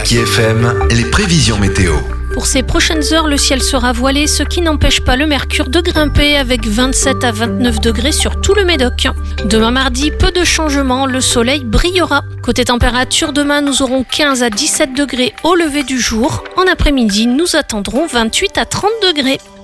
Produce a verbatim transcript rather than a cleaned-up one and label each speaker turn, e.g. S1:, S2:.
S1: Kaki F M, les prévisions météo.
S2: Pour ces prochaines heures, le ciel sera voilé, ce qui n'empêche pas le mercure de grimper avec vingt-sept à vingt-neuf degrés sur tout le Médoc. Demain mardi, peu de changements, le soleil brillera. Côté température, demain nous aurons quinze à dix-sept degrés au lever du jour. En après-midi, nous attendrons vingt-huit à trente degrés.